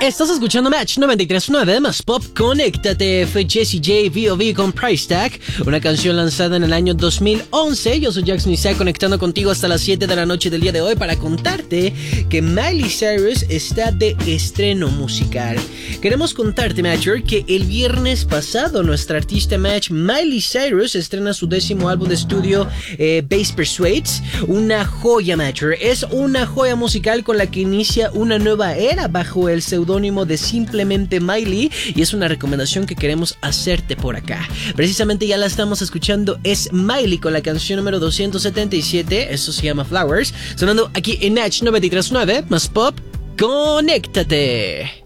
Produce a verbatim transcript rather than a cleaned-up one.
Estás escuchando Match noventa y tres punto nueve más Pop. Conéctate. Fue Jessie J, V O V con Price Tag, una canción lanzada en el año dos mil once. Yo soy Jackson Isaac, conectando contigo hasta las siete de la noche del día de hoy para contarte que Miley Cyrus está de estreno musical. Queremos contarte, Matcher, que el viernes pasado nuestra artista Match, Miley Cyrus, estrena su décimo álbum de estudio, eh, Bass Persuades. Una joya, Matcher. Es una joya musical con la que inicia una nueva era bajo el seudónimo de simplemente Miley, y es una recomendación que queremos hacerte por acá. Precisamente ya la estamos escuchando, es Miley con la canción número doscientos setenta y siete, eso se llama Flowers, sonando aquí en Match noventa y tres punto nueve más Pop. Conéctate.